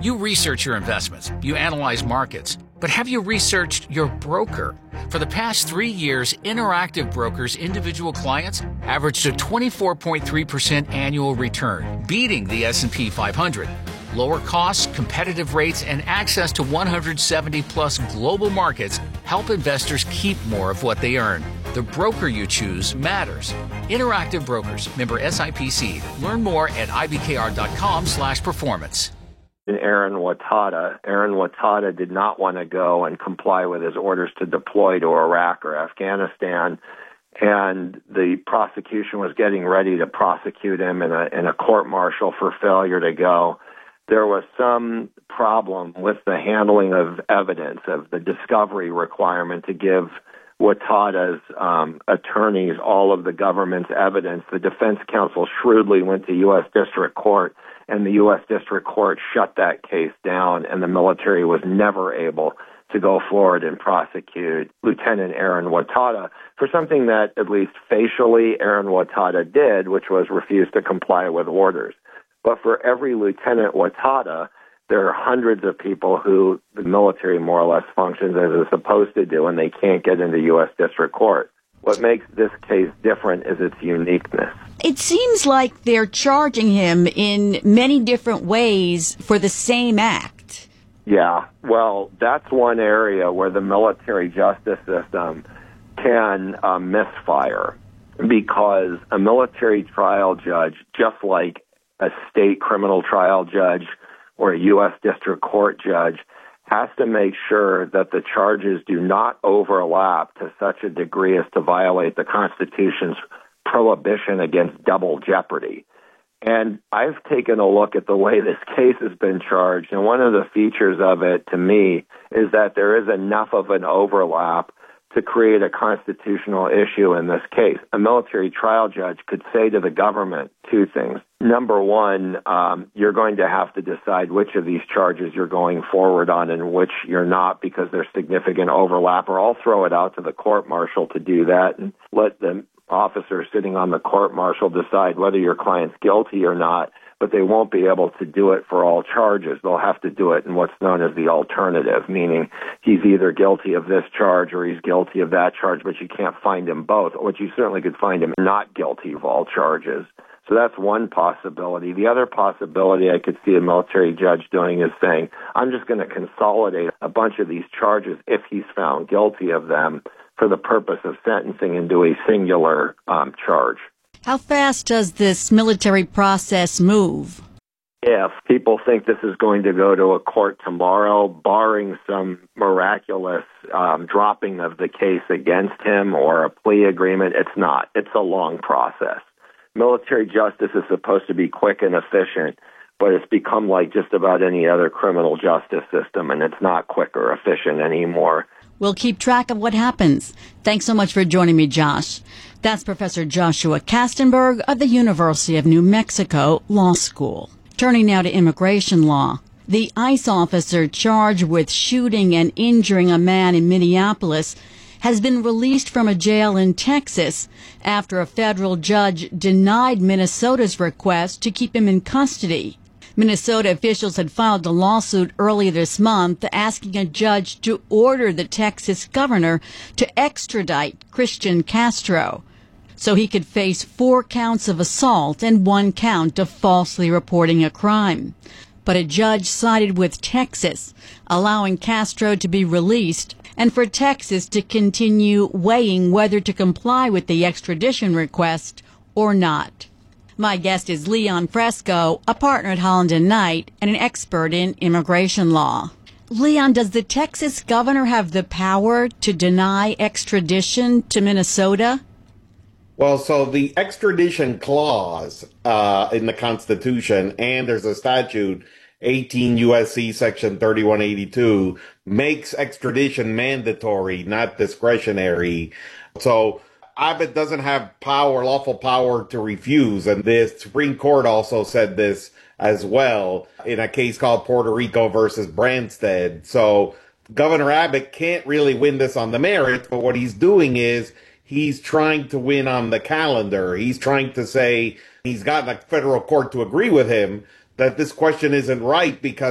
You research your investments, you analyze markets, but have you researched your broker? For the past 3 years, Interactive Brokers' individual clients averaged a 24.3% annual return, beating the S&P 500. Lower costs, competitive rates, and access to 170-plus global markets help investors keep more of what they earn. The broker you choose matters. Interactive Brokers, member SIPC. Learn more at ibkr.com/performance. Aaron Watada did not want to go and comply with his orders to deploy to Iraq or Afghanistan, and the prosecution was getting ready to prosecute him in a court-martial for failure to go. There was some problem with the handling of evidence, of the discovery requirement to give Watada's attorneys all of the government's evidence. The defense counsel shrewdly went to U.S. District Court, and the U.S. District Court shut that case down, and the military was never able to go forward and prosecute Lieutenant Aaron Watada for something that at least facially Aaron Watada did, which was refuse to comply with orders. But for every Lieutenant Watada, there are hundreds of people who the military more or less functions as it's supposed to do, and they can't get into U.S. District Court. What makes this case different is its uniqueness. It seems like they're charging him in many different ways for the same act. Yeah, well, that's one area where the military justice system can misfire, because a military trial judge, just like a state criminal trial judge or a U.S. District Court judge, has to make sure that the charges do not overlap to such a degree as to violate the Constitution's prohibition against double jeopardy. And I've taken a look at the way this case has been charged, and one of the features of it, to me, is that there is enough of an overlap to create a constitutional issue in this case. A military trial judge could say to the government two things. Number one, you're going to have to decide which of these charges you're going forward on and which you're not, because there's significant overlap, or I'll throw it out to the court-martial to do that and let the officer sitting on the court-martial decide whether your client's guilty or not, but they won't be able to do it for all charges. They'll have to do it in what's known as the alternative, meaning he's either guilty of this charge or he's guilty of that charge, but you can't find him both, or you certainly could find him not guilty of all charges. So that's one possibility. The other possibility I could see a military judge doing is saying, I'm just going to consolidate a bunch of these charges if he's found guilty of them for the purpose of sentencing into a singular charge. How fast does this military process move? If people think this is going to go to a court tomorrow, barring some miraculous dropping of the case against him or a plea agreement, it's not. It's a long process. Military justice is supposed to be quick and efficient, but it's become like just about any other criminal justice system, and it's not quick or efficient anymore. We'll keep track of what happens. Thanks so much for joining me, Josh. That's Professor Joshua Kastenberg of the University of New Mexico Law School. Turning now to immigration law. The ICE officer charged with shooting and injuring a man in Minneapolis has been released from a jail in Texas after a federal judge denied Minnesota's request to keep him in custody. Minnesota officials had filed a lawsuit earlier this month asking a judge to order the Texas governor to extradite Christian Castro so he could face 4 counts of assault and 1 count of falsely reporting a crime. But a judge sided with Texas, allowing Castro to be released and for Texas to continue weighing whether to comply with the extradition request or not. My guest is Leon Fresco, a partner at Holland & Knight and an expert in immigration law. Leon, does the Texas governor have the power to deny extradition to Minnesota? Well, so the extradition clause in the Constitution, and there's a statute, 18 U.S.C. Section 3182, makes extradition mandatory, not discretionary. So Abbott doesn't have lawful power to refuse, and the Supreme Court also said this as well in a case called Puerto Rico versus Branstad. So Governor Abbott can't really win this on the merits, but what he's doing is he's trying to win on the calendar. He's trying to say he's gotten a federal court to agree with him that this question isn't right because